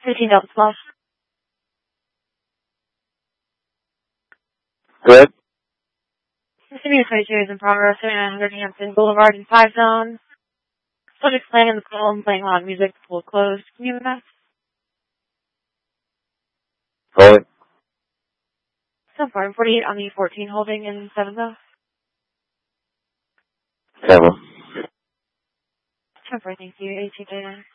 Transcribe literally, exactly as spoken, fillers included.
fifteen Delta Plus. Good. Continuous twenty-two is in progress, seventy-nine hundred Hampton Boulevard in five zone. Subject playing in the pool and playing loud music. The pool closed. Can you move that? Hold it. So far, forty-eight on the fourteen holding in seven though. Camera. So far, thank you. eighteen J nine.